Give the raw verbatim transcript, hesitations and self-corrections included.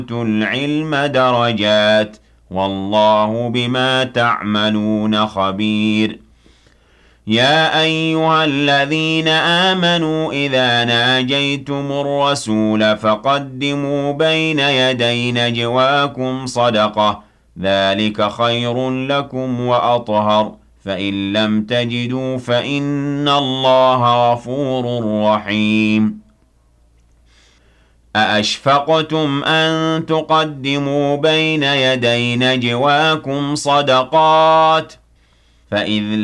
العلم درجات والله بما تعملون خبير يا أيها الذين آمنوا إذا ناجيتم الرسول فقدموا بين يدي نجواكم صدقة ذلك خير لكم وأطهر فإن لم تجدوا فإن الله غفور رحيم أأشفقتم أن تقدموا بين يدي نجواكم صدقات فإذ